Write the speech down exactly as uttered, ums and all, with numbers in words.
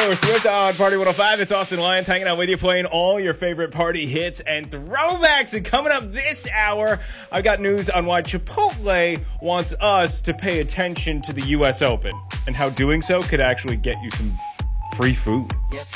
Taylor Swift on Party one oh five. It's Austin Lyons hanging out with you, playing all your favorite party hits and throwbacks. And coming up this hour, I've got news on why Chipotle wants us to pay attention to the U S Open and how doing so could actually get you some free food. Yes,